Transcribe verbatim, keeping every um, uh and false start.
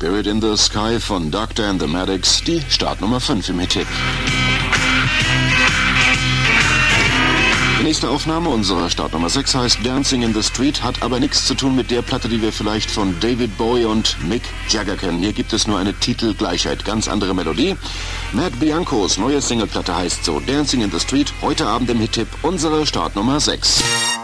Spirit in the Sky von Doctor and the Maddox, die Startnummer fünf im Hit-Tipp. Die nächste Aufnahme unserer Startnummer sechs heißt Dancing in the Street, hat aber nichts zu tun mit der Platte, die wir vielleicht von David Bowie und Mick Jagger kennen. Hier gibt es nur eine Titelgleichheit, ganz andere Melodie. Matt Biancos neue Singleplatte heißt so Dancing in the Street, heute Abend im Hit-Tipp unsere Startnummer sechs.